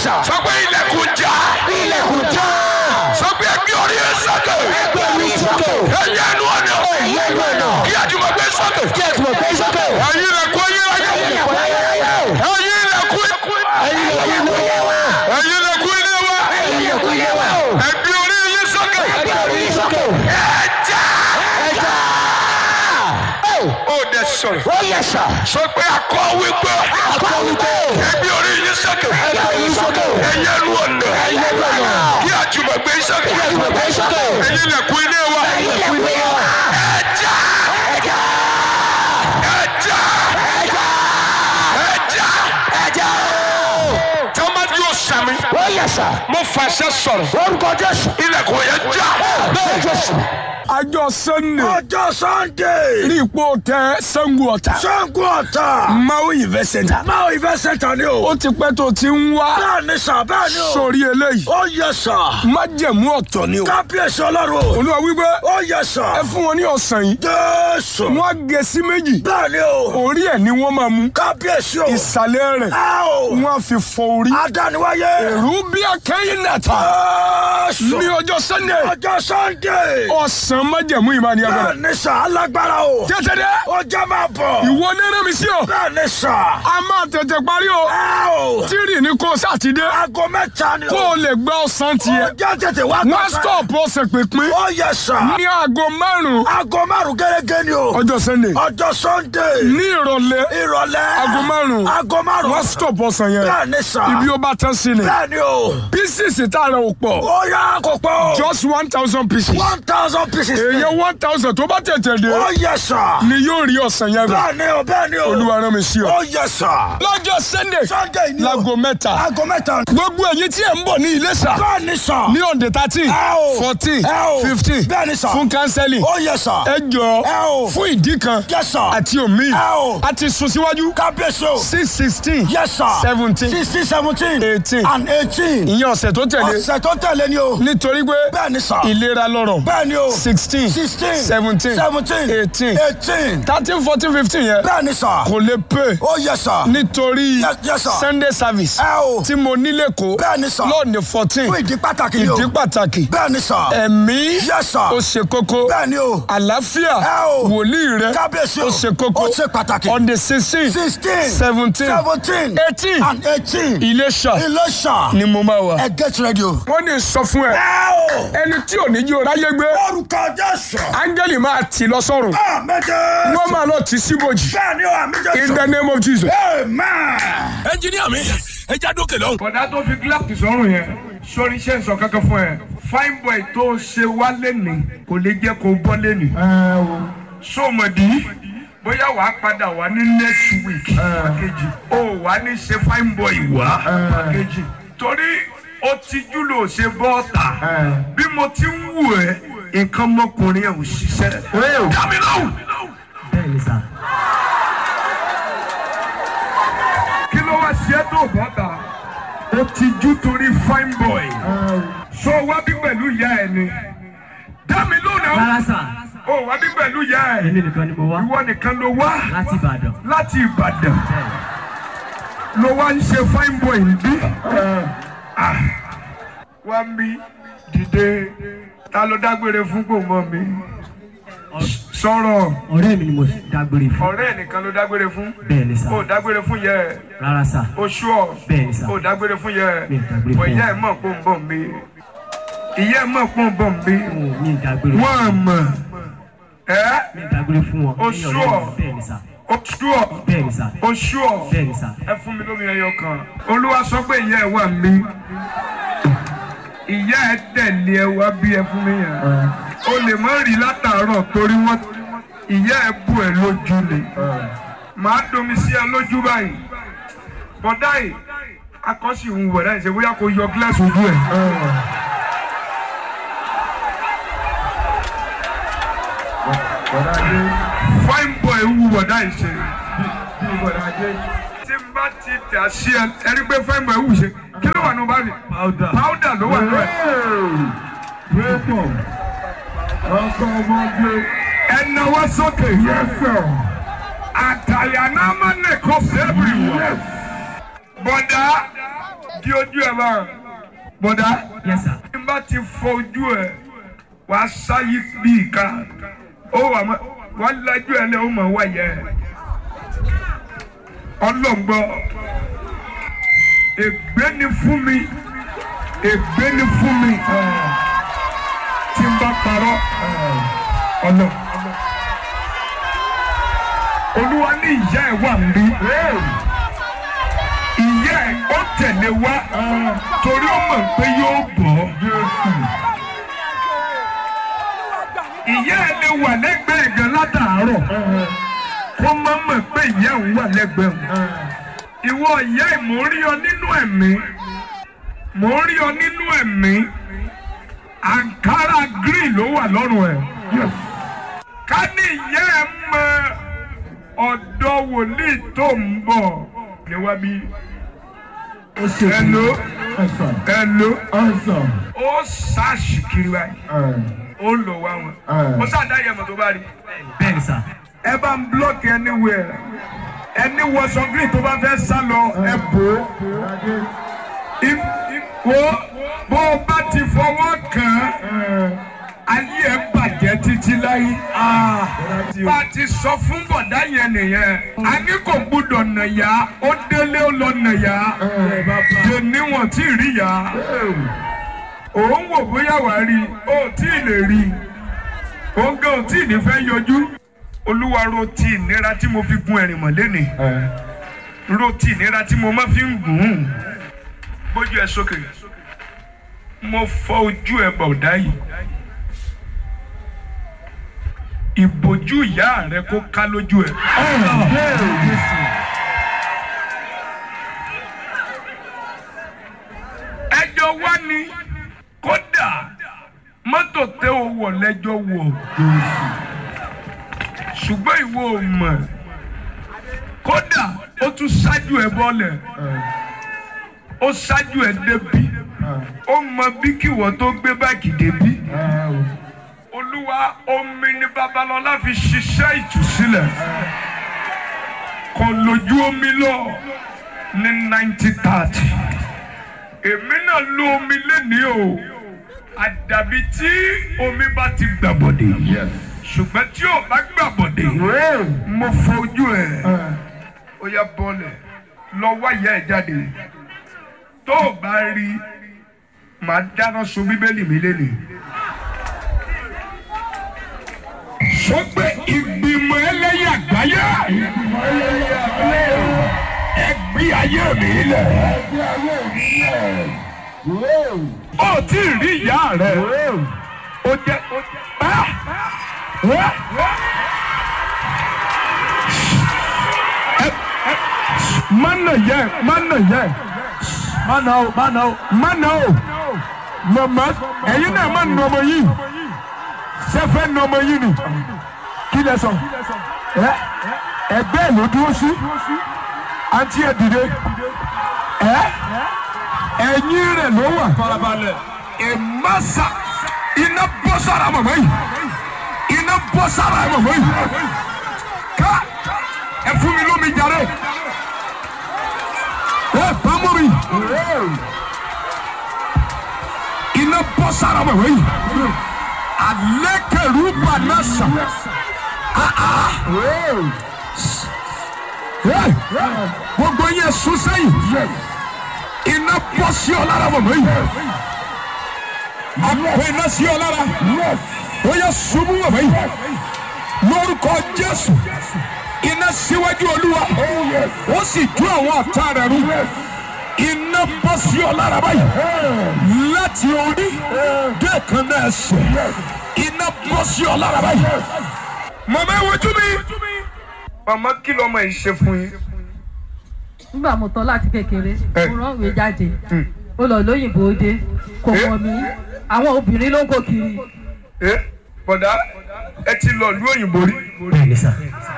sir. Sọ pé ilẹ̀kùn já. Ilẹ̀kùn já. Sọ pé ẹgbẹ́ orí ẹ sókè. Ẹgbẹ́ mi sókè. Ẹyẹ ẹnu ọ̀nà. Ẹyẹ ẹnu ọ̀nà. Kí àjùmọ̀ gbé sókè. Kí ẹ̀sùn gbé sókè. Ẹyin ilẹ̀kùn ayérayé. Ẹyin ilẹ̀kùn ayérayé. Ẹyin ilẹ̀kùn. Ẹyin ilẹ̀kùn ilé wa. Ẹyin ilẹ̀kùn ilé wa. Ẹyin ilẹ̀kùn ilé wa. Ẹgbẹ́ orí yín sókè. Ẹgbẹ́ orí yín sókè. Ẹja. Ẹja. Ó dẹ sọ̀rọ̀. Ó yẹ sà. Sọ pé akọ wípé. Akọ wípé. Ẹgbẹ́ orí yín sókè. Ẹgbẹ́ orí yín sókè. Ẹyẹ ẹnu ọ̀nà. Ẹyẹ ẹnu ọ̀nà. Kí àjùmọ̀ gbé sókè. Kí ẹ̀sùn gbé sókè. Ẹyin ilẹ̀kùn ilé wa. Ẹyin ilẹ̀kùn ilé wa. Ẹja. Ẹja. Ẹja. Ẹja. Ẹja. Ẹja. Tọ́mọdé yóò sàmì. Ó yẹ sà. Mo fàṣẹ sọ̀rọ̀. Orúkọ Jésù. Ilẹ̀kùn yẹn já. Bẹ́ẹ̀ Jésù. Ọjọ́ Sunday Ọjọ́ Sunday. rí ipò tẹ Ṣàngó Ọ̀tà. Ṣàngó Ọ̀tà. Mau Event Center. Mau Event Center ni o. Ó ti pẹ́ tó ti ń wá Bẹ́ẹ̀ni sà, bẹ́ẹ̀ni o. sórí eléyìí. Ó yẹ sà. Májẹ̀mú ọ̀tọ̀ ni o. Kábíyèsí Ọlọ́run. Olúwa wípé Ó yẹ sà. ẹ fún wọn ní ọ̀sán yìí. Jésù. Wọ́n á gé sí méjì. Bẹ́ẹ̀ni o. Orí ẹ̀ ni wọ́n máa mú. Kábíyèsí o. Ìsàlẹ̀ rẹ̀ Ẹ o. wọ́n á fi fọ orí. Adániwáyé. Èrú bí akẹ́yìn nàta. Jésù. Ní ọjọ́ Sunday. Ọjọ́ Sunday. Ọ̀sán májẹ̀mú yìí máa ní agbára. Bẹ́ẹ̀ni sà, alágbára o. Tètè dé. Ọjọ́ máa bọ̀. Ìwọ nẹ́rẹ́ mi sí o. Bẹ́ẹ̀ni sà. A máa tètè parí o. Ẹ o. Tírì ní kó sátidé. Aago mẹ́ta ni o. Kó o lè gbọ́ ọ̀sán tiẹ̀. Ọjọ́ tètè wá Wọ́n stop ọ̀sẹ̀ pínpín Ó yẹ sà. ní aago márùn-ún Aago márùn-ún gẹ́gẹ́ ni o. ọjọ́ Sunday. Ọjọ́ Sunday. Ní ìrọ̀lẹ́ Ìrọ̀lẹ́. aago márùn-ún Aago márùn-ún. wọ́n stop ọ̀sán yẹn. Bẹ́ẹ̀ni sà. Ibi ó bá tán sí ni. Bẹ́ẹ̀ni o. Pieces tá a rẹ̀ ò pọ̀. Ó yá kò pọ̀ o. Just 1,000 pieces. 1,000 pieces. Èèyàn 1,000 tó bá tètè dé Ó yẹ sà. ni yóò rí ọ̀sán yẹn gbà. Bẹ́ẹ̀ni o, bẹ́ẹ̀ni o. Olúwa rán mi sí ọ. Ó yẹ sà. Lọ́jọ́ Sunday Sunday ni o. láago mẹ́ta. Aago mẹ́ta. Gbogbo ẹ̀yin tí ẹ̀ ń bọ̀ ní Iléṣà Bẹ́ẹ̀ni sà. ní on the 13, Ẹ o. 14, Ẹ o. 15 Bẹ́ẹ̀ni sà. fún counseling. Ó yẹ sà. Ẹ jọ̀ọ́ Ẹ o. fún ìdí kan Yes sir. àti omi Ẹ o. a ti sún síwájú Kábíyèsí o. 6/16, Yes sir. 17, 16, 17. 18. And 18. ìyẹn ọ̀sẹ̀ tó tẹ̀lé Ọ̀sẹ̀ tó tẹ̀lé ni o. nítorí pé Bẹ́ẹ̀ni sà. ìlera lọ́rọ̀. Bẹ́ẹ̀ni o. 16, 16, 17, 17, 18, 18. 13, 14, 15 yẹn Bẹ́ẹ̀ni sà. kò lè pè Ó yẹ sà. nítorí Yes sir. Sunday service Ẹ o. tí mo nílé kó Bẹ́ẹ̀ni sà. lọ́ọ̀nì 14 Fún ìdí pàtàkì ni o. ìdí pàtàkì Bẹ́ẹ̀ni sà. ẹ̀mí Yes sir. ó ṣe kókó Bẹ́ẹ̀ni o. àlàáfíà Ẹ o. wòlíì rẹ Kábíyèsí o. ó ṣe kókó Ó ṣe pàtàkì. on the 16, 16, 17, 17, 18 and 18. Iléṣà Iléṣà. ni mo máa wà. Ẹ get ready o. wọ́n ní sọ fún ẹ Ẹ o. ẹni tí ò ní jí o ráyé gbé Orúkọ Jésù. áńgẹ́lì máa tì lọ sọ́run Àmín. wọ́n máa lọ tì síbòjì Bẹ́ẹ̀ni o, àmín in Jésù. the name of Jesus. Amen. ẹnjìníà mi ẹ já dókè lọ. Bọ̀dá tó fi gíláàsì sọ́rùn yẹn sórí iṣẹ́ ìsọ̀ kankan fún ẹ. Fine boy tó ṣe wá lẹ́nìí kò lè jẹ́ kó bọ́ lẹ́nìí. Sọ́mọ̀dí bóyá wàá padà wá ní next week. Pàkejì o wàá ní ṣe fine boy wá. Pàkejì torí ó ti júlò ṣe bọ́ọ̀tà. Bí mo ti ń wù ẹ́ nǹkan ọmọkùnrin ẹ̀ ò ṣiṣẹ́. Dámi lóhùn. Kí ló wá ṣe é tó bọ́ọ̀tà? Ó ti jú torí fine boy. Sọ wá bí pẹ̀lú ìyá ẹ ni. Dámi lóhùn náà. Rárá sà. Ó wá bí pẹ̀lú ìyá ẹ. Èmi nìkan ni mo wá. Ìwọ nìkan ló wá. Láti Ìbàdàn. Láti Ìbàdàn. Ló wá ń ṣe fine boy bí. Wá mi dìde. Ta ló dágbére fún kò mọ mi? Sọ̀rọ̀. Ọ̀rẹ́ mi ni mo dágbére fún. Ọ̀rẹ́ nìkan ló dágbére fún. Bẹ́ẹ̀ni sà. Ó dágbére fún yẹ ẹ. Rárá sà. Oṣù ọ̀. Bẹ́ẹ̀ni sà. Ó dágbére fún yẹ ẹ. Mi ò dágbére Bọ̀ fún ìyá wọn. ẹ̀ mọ̀ pé ó ń bọ̀ mi. Ìyá ẹ̀ mọ̀ pé ó ń bọ̀ mi. Mi ò dágbére fún wọn. Wọ́n mọ̀. Ẹ́ Mi ò dágbére fún wọn. Oṣù Ní ọ̀rẹ́ ọ̀. mi. Bẹ́ẹ̀ni sà. Oṣù ọ̀. Bẹ́ẹ̀ni sà. Oṣù ọ̀. Bẹ́ẹ̀ni sà. Ẹ fún mi lómi ẹyọ kan. Olúwa sọ pé ìyá ẹ̀ wà mí. Ìyá ẹ̀ tẹ̀lé ẹ wá bí ẹ fún mi yẹn. O lè má rí látàárọ̀ torí wọ́n ìyá ẹ̀ bù ẹ lójú ni. Màá domi sí ẹ lójú báyìí. Bọ̀dá yìí, akọ́sí ń wọ̀ dáì ṣe bóyá kò yọ gíláàsì ojú ẹ̀. Fine boy wù bọ̀dá yìí ṣe. Tí n bá ti tà sí ẹ, ẹni pé fine boy wù ṣe. Kí ló wà ní bá mi? Powder ló wà ní ẹ̀. Ẹnáwó sókè. Àtàyà náà máa ń nẹ̀kọ́ everywhere. Bọ̀dá di ojú ẹ bá bọ̀dá Yes, sir. tí n bá ti fọ ojú ẹ wà á sáyé bí ìka ó wà á lájú ẹ lẹ ó mọ̀ wáyẹ ọlọ́ngbọ́ ègbé ni fún mi ègbé ni fún mi tí n bá parọ́ ọ̀nà olúwa ní ìyá ẹ̀ wà ń bí ìyá ẹ̀ ó tẹ̀lé wá torí ó mọ̀ pé yóò bọ̀ ìyá ẹ̀ lè wà lẹ́gbẹ̀ẹ́ gan látàárọ̀ kó má mọ̀ pé ìyá òun wà lẹ́gbẹ̀ẹ́ òun ìwọ ìyá ẹ̀ mò ń rí ọ nínú ẹ̀mí mò ń rí ọ nínú ẹ̀mí àǹkárá green ló wà lọ́rùn ẹ̀ ká ní ìyá ẹ̀ mọ ọ̀dọ̀ wòlíì tó ń bọ̀ níwájú. Hello. Ó ṣáàṣì kiri báyìí. Ó lò wá wọn. Ó ṣáàdá yẹmọ tó bá rí. Bẹ́ẹ̀ni sà. Ẹ bá ń blọ́ọ̀kì anywhere. Ẹni wọṣọ green tó bá fẹ́ sá lọ ẹ bò ó. Bó o bá ti fọwọ́ kàn án, ayé ẹ bàjẹ́ títí láyé. Bá a ti sọ fún bọ̀dá yẹn nìyẹn. A ní kò gbúdọ̀ nàyà, ó délé ó lọ nàyà. Dè níwọ̀n tí ì rí yá. Òun wò bóyá wàá rí, ó tí ì lè rí. Òun gan ò tí ì ní fẹ́ yọjú. Olúwa ro ti ìnira tí mo fi gun ẹ̀rìn mọ̀ lénìí. Ro ti ìnira tí mo máa fi ń gùn ún. Gbójú ẹ sókè. Mo fọ ojú ẹ bọ̀dá yìí. Ìbòjú ìyá rẹ kó ká lójú ẹ. Ẹjọ́ wá ní kódà mọ́tò tẹ́ o wọ̀ lẹ́jọ́ wọ̀ ṣùgbọ́n ìwọ ò mọ̀ kódà ó tún ṣáájú ẹ bọ́lẹ̀ ó ṣáájú ẹ débi ó mọ bí kíwọ́ tó gbé báàgì débi. Olúwa omi ni Babalọ́lá fi ṣiṣẹ́ ìtúsílẹ̀ kò lójú omi lọ ní 1930 èmi náà lo omi lénìí o àdàbí tí omi bá ti gbàbọ̀dé ṣùgbọ́n tí ò bá gbàbọ̀dé mo fojú ẹ̀ ó yá bọ́ọ̀lẹ̀ lọ wáyà ẹ̀ jáde tó o bá rí màá dáná sun bíbélì mi lénìí. Sọ pé ìgbìmọ̀ ẹlẹ́yìn àgbáyé ẹgbẹ́ ayé mi lẹ̀. Ó tí ì rí ìyá rẹ̀. Ó jẹ́ Mana yẹ. Mana o. Mama, ẹ̀yin náà máa nà ọmọ yìí. Sẹ́fẹ̀ nà ọmọ yìí ni. Kí lẹ sọ? Ẹgbẹ́ ló dúró sí. Àǹtí ẹ̀ dìde. Ẹ̀yìn rẹ̀ ló wà. Farabalẹ̀. Ìmásà iná bọ́ sára mọ̀mọ́ yìí. Iná bọ́ sára mọ̀mọ́ yìí. Ká ẹ fún mi lómi jàre. Bámú mi. Iná bọ́ sára mọ̀mọ́ yìí. Alẹ́kẹ̀rú banasa. Gbogbo yẹn sún sẹ́yìn. Iná bọ́ sí ọ lára mọ̀mọ́ yìí. Àpò iná sí ọ lára. Ó yẹ ṣubú mọ̀mọ́ yìí. Lórúkọ Jésù. Iná síwájú Olúwa. Ó sì tú àwọn ọ̀tá rẹ̀ rú. Iná bọ́ sí ọ lára báyìí. Láti orí dé kan náà ẹsẹ̀. Iná bọ́ sí ọ lára báyìí. Màmá ẹ wojú mi. Màmá kí lọ́mọ yìí ṣe fún yín? Nígbà mo tọ́ láti kékeré, mo rán ìwé jáde. Ó lọ lóyìnbó dé, kò mọ̀ mí. Àwọn obìnrin ló ń kó kiri. Bọ̀dá ẹ ti lọ ìlú òyìnbó rí. Bẹ́ẹ̀ni sà.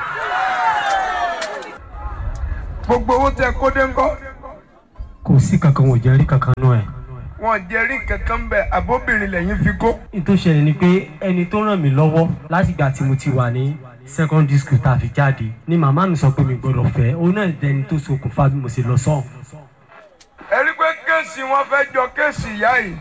Gbogbo owó tẹ kó dé ńkọ́? Kò sí kankan wọ́n jẹ́ rí kankan nú ẹ̀. Wọ́n jẹ́ rí kankan bẹ́ẹ̀ àbóbìnrin lẹ́yìn fi kó. Ní tó ṣẹlẹ̀ ni pé ẹni tó ràn mí lọ́wọ́ látìgbà tí mo ti wà ní secondary school tá a fi jáde ni màmá mi sọ pé mi gbọ́dọ̀ fẹ́ òun náà dẹni tó ṣokùnfà bí mo ṣe lọ sọ́ọ̀. Ẹ rí pé kéèsì wọn fẹ́ jọ kéèsì ìyá yìí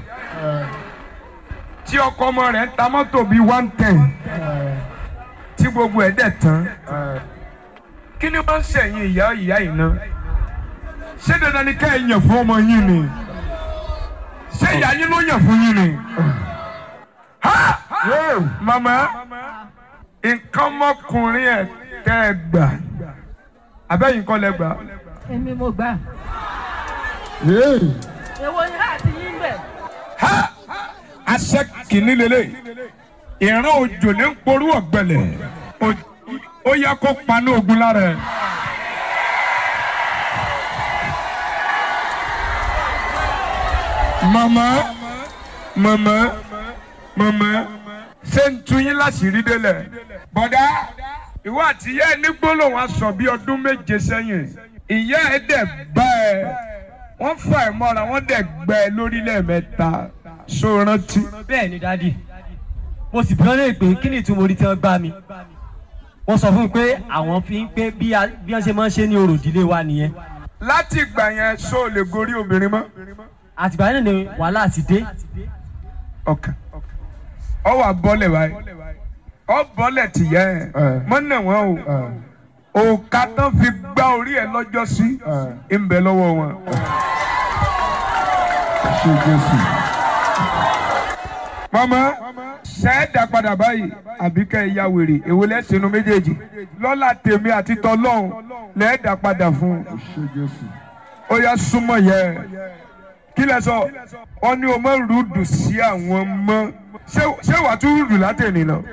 tí ọkọ ọmọ rẹ̀ ń ta mọ́tò bíi 110 tí gbogbo ẹ̀ dẹ̀ tán kí ni wọ́n ń ṣẹ̀yìn ìyá yìí náà ṣé dandan ni ká ẹ yàn fún ọmọ yín ni ṣé ìyá yín ló yàn fún yín ni màmá nǹkan ọmọkùnrin ẹ̀ tẹ́ ẹ gbà abẹ́yìn kọ́ lẹ gbà. èmi mo gbà. èwo ni láti yín bẹ̀. àṣẹ kìíní lélẹ̀ ìran òjò ní porú ọ̀gbẹlẹ̀ ó yẹ kó paná ogun lára ẹ̀. mama ṣé ń tún yín láṣìírí délẹ̀ bọ̀dá ìwọ àti ìyá ẹ ní gbólóhùn aṣọ bíi ọdún 7 sẹ́yìn ìyá ẹ dẹ̀ bá ẹ wọ́n fà ẹ mọ́ra wọ́n dẹ̀ gbẹ ẹ lórílẹ̀ mẹ́ta ṣó rántí. bẹ́ẹ̀ ni dádì mo sì bí wọ́n lè pè kí ni ìtumọ̀ orí tí wọ́n gbá mi wọ́n sọ fún mi pé àwọn fi ń pé bí wọ́n ṣe máa ń ṣe ní orò ìdílé wa nìyẹn. láti ìgbà yẹn ṣó lè gorí obìnrin mọ́. àtìgbà yẹn ni wàhálà ti dé. ọkàn ọ wà bọ́lẹ̀ báyìí ọ bọ́lẹ̀ tìyẹ ẹ̀ mọ́nà wọn o òkà tán fi gbá orí ẹ̀ lọ́jọ́ sí ń bẹ lọ́wọ́ wọn. mama ṣẹ́ẹ̀dá padà báyìí àbí kẹ́ ẹ ya wèrè èwo lẹ́sìnú méjèèjì lọ́la tèmi àti tọ́lọ́hún lẹ́ẹ̀dá padà fún ó yá súnmọ́ yẹ kí lẹ sọ wọn ní o mọ rúdù sí àwọn mọ ṣé wàá tún rúdù látẹ̀lé lọ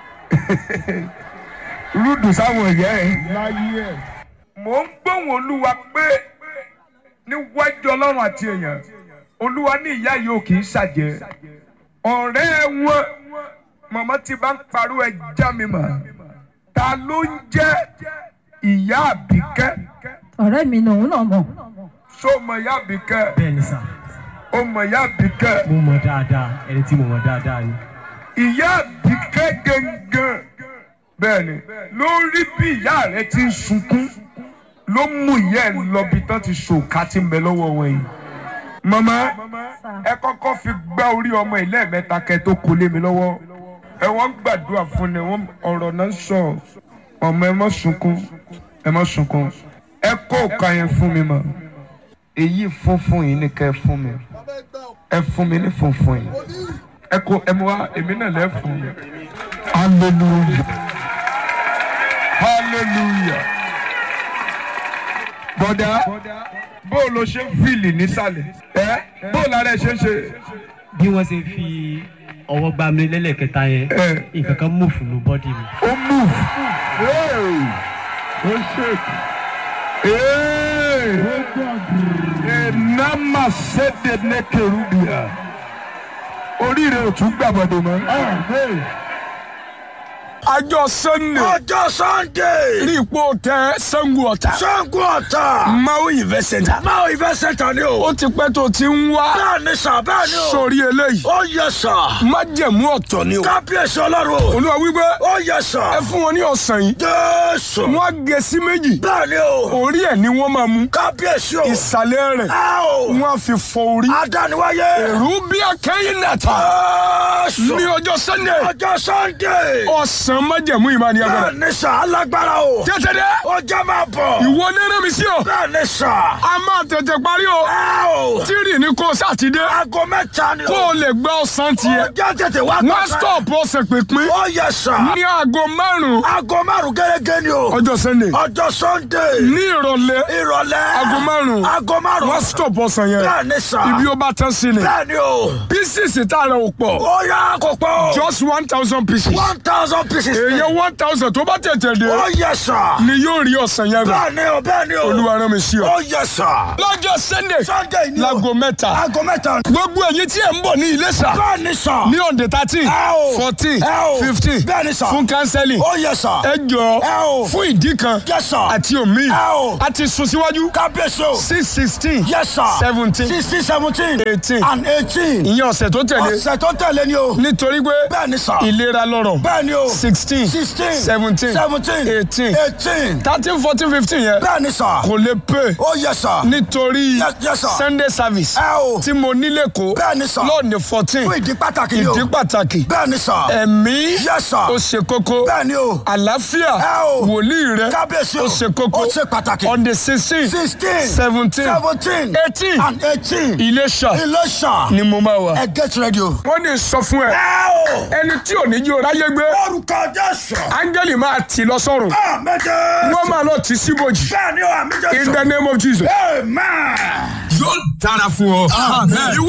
rúdù sáwọn ìyá ẹ. mò ń gbóhùn olúwa pé níwájú ọlọ́run àti èèyàn olúwa ní ìyá yìí ò kì í ṣàjẹ́ ọ̀rẹ́ wọn màmá tí bá ń parọ́ ẹ já mi mà ta ló ń jẹ́ ìyá àbíkẹ́. ọ̀rẹ́ mi lòun náà mọ̀. ṣó mọ ìyá àbíkẹ́. bẹ́ẹ̀ni sà. ó mọ ìyá àbíkẹ́. mo mọ̀ dáadáa ẹni tí mo mọ̀ dáadáa ni. ìyá àbíkẹ́ gangan bẹ́ẹ̀ni ló rí bí ìyá rẹ ti ń sunkún ló mú ìyá ẹ lọ bí tán ti ṣòkà tí ń bẹ lọ́wọ́ wọn yìí. màmá ẹ kọ́kọ́ fi gbá orí ọmọ ilé mẹ́ta kẹ́ tó kó lé mi lọ́wọ́ ẹ wọ́n gbàdúrà fún ni wọ́n ọ̀rọ̀ náà sọ ọmọ ẹ má sunkún ẹ má sunkún ẹ kó òkà yẹn fún mi mọ́ èyí funfun yìí ni kẹ́ ẹ fún mi ẹ fún mi ní funfun yìí ẹ kó ẹ mú wa èmi náà lẹ́ fún mi hallelujah hallelujah bọ̀dá bó ló ṣe ń fìlì nísàlẹ̀ ẹ bó lára ẹ ṣe ń ṣe. bí wọ́n ṣe fi ọwọ́ gbá mi lẹ́lẹ́kẹta yẹn nǹkan kan move nínú bọ́dì mi. ó move ó shake nama sede ne kerubia oríire ò tún gbàgbọ́dọ̀ mọ́. Ọjọ́ Sunday. Ní ipò tẹ Sango Ọ̀tà. Mau Event Center ni o. Ó ti pẹ́ tó ti ń wá. Bẹ́ẹ̀ni sà, bẹ́ẹ̀ni o. Sórí eléyìí. Ó yẹ sà. Májẹ̀mú ọ̀tọ̀ ni o. Kábíyèsí Ọlọ́run. Olúwa wípé. Ó yẹ sà. Ẹ fún wọn ní ọ̀sán yìí. Jésù. Wọ́n á gé sí méjì. Bẹ́ẹ̀ni o. Orí ẹ̀ ni wọ́n máa mú. Kábíyèsí o. Ìsàlẹ̀ rẹ̀. Wọ́n á fi fọ orí. Adániwáyé. Èrú bí akẹ́yìn nàta. Jésù. Ní ọjọ́ Sunday. Ọ̀sán májẹ̀mú ìmọ̀ ni agbára. Bẹ́ẹ̀ni sà, alágbára o. Tètè dé. Ó jẹ́ máa bọ̀. Ìwọ nínú mi sí o. Bẹ́ẹ̀ni sà. A máa tètè parí o. Tírì ní kó sátidé. Aago mẹ́ta ni o. Kó o lè gbọ́ ọ̀sán tiẹ̀. Ó jẹ́ tètè wá gbọ́. Wọ́n stop ọ̀sẹ̀ pínpín. Ó yẹ sà. Ní aago 5. Aago 5 gẹ́gẹ́ ni o. Ọjọ́ Sunday. Ọjọ́ Sunday. Ní ìrọ̀lẹ́. Aago 5. Aago 5. Wọ́n stop ọ̀sán yẹn. Bẹ́ẹ̀ni sà. Ibi ó bá tán sí ni. Bẹ́ẹ̀ni o. Pieces tá a rẹ̀ ò pọ̀. Ó yá kò pọ̀. Just 1,000 pieces. 1,000 pieces. Èèyàn 1,000 tó bá tètè dé. Ó yẹ sà. Ni yóò rí ọ̀sán yẹn gbà. Bẹ́ẹ̀ni o. Olúwa rán mi sí ọ. Ó yẹ sà. Lọ́jọ́ Sunday. Sunday ni o. Láago 3. Aago 3. Gbogbo ẹ̀yin tí ẹ̀ ń bọ̀ ní Iléṣà. Bẹ́ẹ̀ni sà. Ní on the 13, 14, 15. Bẹ́ẹ̀ni sà. Fún counseling. Ó yẹ sà. Ẹ jọ fún ìdí kan Yes sir. àti omi. A ti sún síwájú. Kábíyèsí o. 6/16. Yes sir. 17. 16, 17. 18. And 18. Ìyẹn ọ̀sẹ̀ tó tẹ̀lé. Ọ̀sẹ̀ tó tẹ̀lé ni o. Nítorí pé Bẹ́ẹ̀ni sà. ìlera lọ́rọ̀. Bẹ́ẹ̀ni o. 16 17 18 13 14 15 yẹn bẹ́ẹ̀ni sà. kò lè pè ó yẹ sà. nítorí Yes, sir. Sunday service ẹ o. tí mo nílé kó Bẹ́ẹ̀ni sà. lọ́ọ̀nì 14 fún ìdí pàtàkì ni o. ìdí pàtàkì bẹ́ẹ̀ni sà. ẹ̀mí Yes, sir. ó ṣe kókó bẹ́ẹ̀ni o. àlàáfíà ẹ o. wòlíì rẹ kábíyèsí o. ó ṣe kókó ó ṣe pàtàkì. on the 16 16 17 17 18 and 18. Iléṣà Iléṣà. ni mo máa wà. ẹ get ready o. wọ́n ní sọ fún ẹ ẹ o. ẹni tí ò ní jí o ráyé gbé orúkọ Jésù. áńgẹ́lì máa tì lọ sọ́run àmín. wọ́n máa lọ tì síbòjì bẹ́ẹ̀ni o àmín Jésù. in the name of Jesus. amen. yóò dára fún ọ.